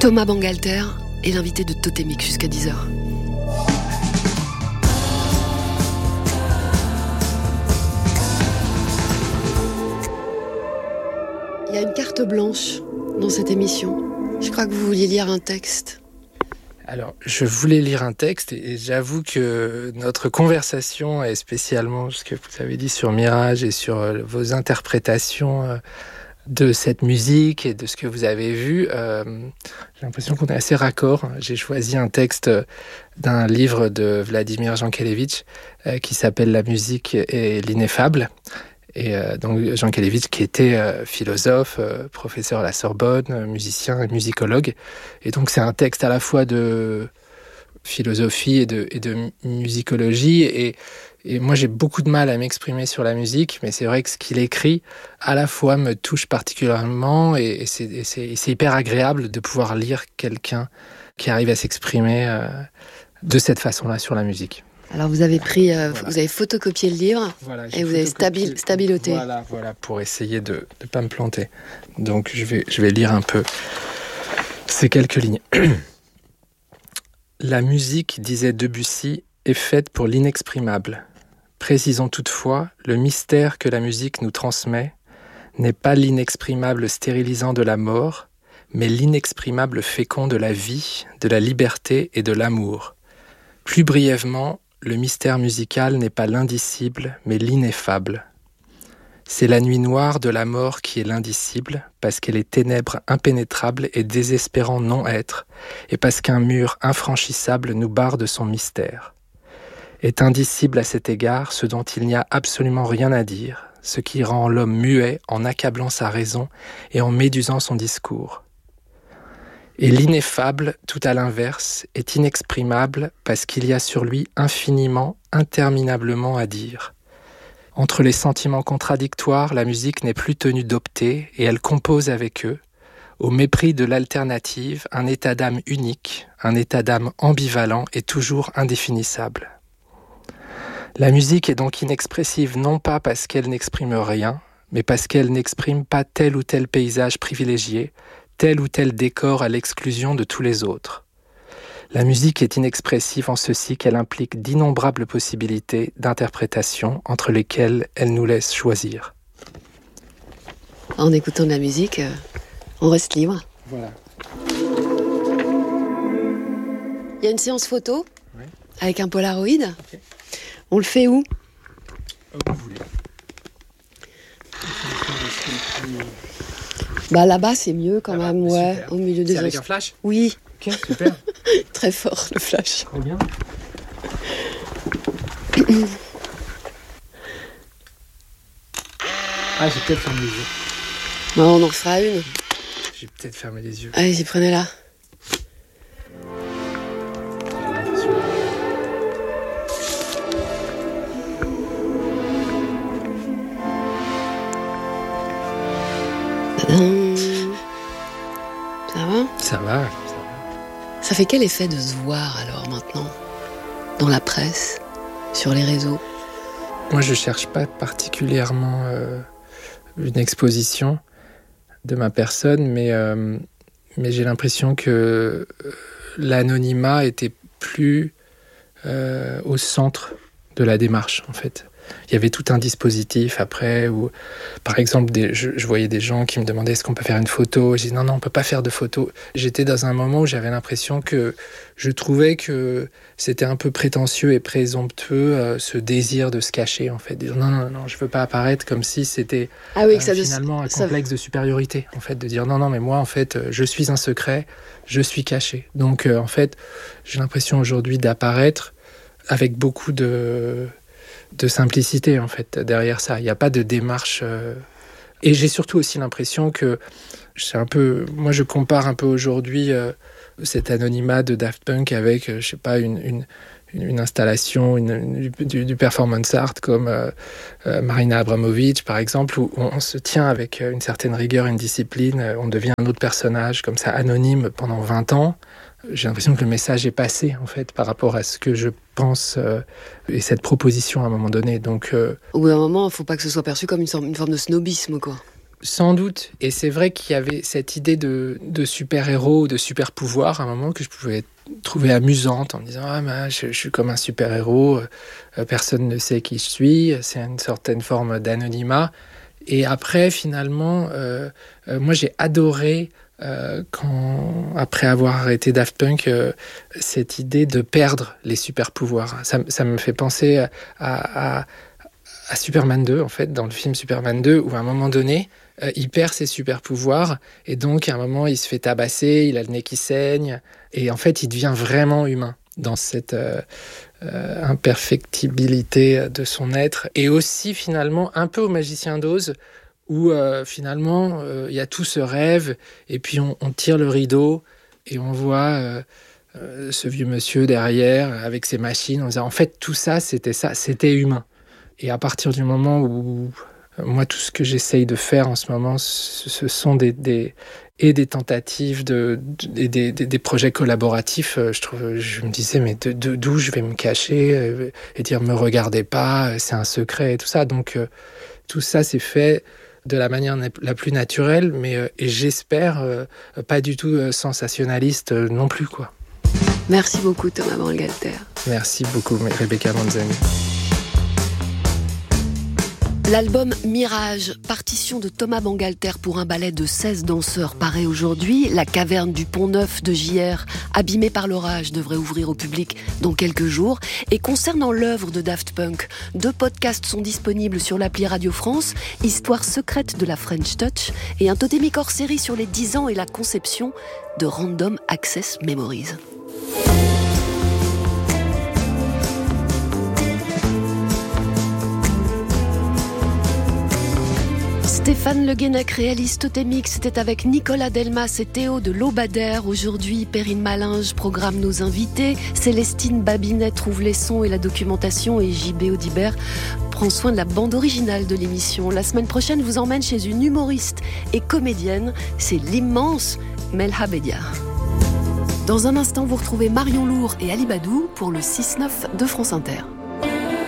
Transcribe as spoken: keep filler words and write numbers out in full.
Thomas Bangalter est l'invité de Totémique jusqu'à dix heures. Il y a une carte blanche dans cette émission. Je crois que vous vouliez lire un texte. Alors, je voulais lire un texte et j'avoue que notre conversation, et spécialement ce que vous avez dit sur Mirage et sur vos interprétations de cette musique et de ce que vous avez vu, euh, j'ai l'impression qu'on est assez raccord. J'ai choisi un texte d'un livre de Vladimir Jankélévitch euh, qui s'appelle « La musique et l'ineffable ». Et euh, donc Jankélévitch qui était euh, philosophe, euh, professeur à la Sorbonne, euh, musicien et musicologue. Et donc c'est un texte à la fois de philosophie et de, et de musicologie. Et, et moi j'ai beaucoup de mal à m'exprimer sur la musique, mais c'est vrai que ce qu'il écrit à la fois me touche particulièrement et, et, c'est, et, c'est, et c'est hyper agréable de pouvoir lire quelqu'un qui arrive à s'exprimer euh, de cette façon-là sur la musique. Alors vous avez pris, euh, voilà. Vous avez photocopié le livre voilà, et vous avez stabil, stabiloté. Voilà, voilà, pour essayer de ne pas me planter. Donc je vais, je vais lire un peu ces quelques lignes. La musique, disait Debussy, est faite pour l'inexprimable. Précisons toutefois, le mystère que la musique nous transmet n'est pas l'inexprimable stérilisant de la mort, mais l'inexprimable fécond de la vie, de la liberté et de l'amour. Plus brièvement, le mystère musical n'est pas l'indicible, mais l'ineffable. C'est la nuit noire de la mort qui est l'indicible, parce qu'elle est ténèbre impénétrable et désespérant non-être, et parce qu'un mur infranchissable nous barre de son mystère. Est indicible à cet égard ce dont il n'y a absolument rien à dire, ce qui rend l'homme muet en accablant sa raison et en médusant son discours. Et l'ineffable, tout à l'inverse, est inexprimable parce qu'il y a sur lui infiniment, interminablement à dire. Entre les sentiments contradictoires, la musique n'est plus tenue d'opter et elle compose avec eux, au mépris de l'alternative, un état d'âme unique, un état d'âme ambivalent et toujours indéfinissable. La musique est donc inexpressive non pas parce qu'elle n'exprime rien, mais parce qu'elle n'exprime pas tel ou tel paysage privilégié, tel ou tel décor à l'exclusion de tous les autres. La musique est inexpressive en ceci qu'elle implique d'innombrables possibilités d'interprétation entre lesquelles elle nous laisse choisir. En écoutant de la musique, on reste libre. Voilà. Il y a une séance photo, oui. Avec un Polaroid. Okay. On le fait où ? Où vous voulez. Bah là-bas c'est mieux quand là-bas, même, ouais, super. Au milieu des C'est gens. avec un flash ? Oui. Ok, super. Très fort le flash. Trop bien. Ah, j'ai peut-être fermé les yeux. Bah on en fera une. J'ai peut-être fermé les yeux. Allez-y, prenez-la. Ça va ? Ça va, ça va. Ça fait quel effet de se voir alors maintenant ? Dans la presse, sur les réseaux ? Moi je cherche pas particulièrement euh, une exposition de ma personne, mais, euh, mais j'ai l'impression que l'anonymat était plus euh, au centre de la démarche en fait. Il y avait tout un dispositif après où, par exemple, des, je, je voyais des gens qui me demandaient est-ce qu'on peut faire une photo. J'ai dit non, non, on peut pas faire de photo. J'étais dans un moment où j'avais l'impression que je trouvais que c'était un peu prétentieux et présomptueux euh, ce désir de se cacher en fait. Dire non, non, non, je veux pas apparaître comme si c'était ah oui, euh, que ça finalement de... un complexe ça... de supériorité en fait, de dire non, non, mais moi en fait, je suis un secret, je suis caché. Donc euh, en fait, j'ai l'impression aujourd'hui d'apparaître avec beaucoup de de simplicité en fait derrière ça. Il n'y a pas de démarche euh... et j'ai surtout aussi l'impression que c'est un peu, moi je compare un peu aujourd'hui euh, cet anonymat de Daft Punk avec euh, je sais pas une une une installation une, une, du, du performance art comme euh, euh, Marina Abramovic par exemple où on, on se tient avec une certaine rigueur, une discipline, on devient un autre personnage comme ça anonyme pendant vingt ans. J'ai l'impression que le message est passé en fait par rapport à ce que je pense euh, et cette proposition à un moment donné. Donc, euh... au bout d'un moment, il ne faut pas que ce soit perçu comme une, sorte, une forme de snobisme, quoi. Sans doute. Et c'est vrai qu'il y avait cette idée de, de super-héros, de super-pouvoir, à un moment que je pouvais trouver amusante en me disant « Ah, ben, je, je suis comme un super-héros, euh, personne ne sait qui je suis, c'est une certaine forme d'anonymat. » Et après, finalement, euh, euh, moi, j'ai adoré, euh, quand, après avoir arrêté Daft Punk, euh, cette idée de perdre les super-pouvoirs. Ça, ça me fait penser à, à, à Superman deux, en fait, dans le film Superman deux, où à un moment donné, euh, il perd ses super-pouvoirs, et donc, à un moment, il se fait tabasser, il a le nez qui saigne, et en fait, il devient vraiment humain dans cette euh, euh, imperfectibilité de son être, et aussi, finalement, un peu au Magicien d'Oz, où euh, finalement, il euh, y a tout ce rêve, et puis on, on tire le rideau, et on voit euh, euh, ce vieux monsieur derrière, avec ses machines, en disant, en fait, tout ça, c'était ça, c'était humain. Et à partir du moment où, euh, moi, tout ce que j'essaye de faire en ce moment, ce, ce sont des, des, et des tentatives, de, de, des, des, des projets collaboratifs. Euh, je, trouve, je me disais, mais de, de, d'où je vais me cacher euh, et dire, me regardez pas, c'est un secret et tout ça. Donc, euh, tout ça, c'est fait de la manière la plus naturelle, mais euh, et j'espère euh, pas du tout euh, sensationnaliste euh, non plus, quoi. Merci beaucoup, Thomas Bangalter. Merci beaucoup, Rebecca Manzani. L'album Mirage, partition de Thomas Bangalter pour un ballet de seize danseurs, paraît aujourd'hui. La caverne du Pont-Neuf de J R, abîmée par l'orage, devrait ouvrir au public dans quelques jours. Et concernant l'œuvre de Daft Punk, deux podcasts sont disponibles sur l'appli Radio France, Histoire secrète de la French Touch et un totémique hors série sur les dix ans et la conception de Random Access Memories. Stéphane Le Guenec réalise Totémix, c'était avec Nicolas Delmas et Théo de Lobadère. Aujourd'hui, Perrine Malinge programme nos invités. Célestine Babinet trouve les sons et la documentation et J B Audibert prend soin de la bande originale de l'émission. La semaine prochaine, vous emmène chez une humoriste et comédienne. C'est l'immense Melha Bédiar. Dans un instant, vous retrouvez Marion Lourd et Ali Badou pour le six neuf de France Inter.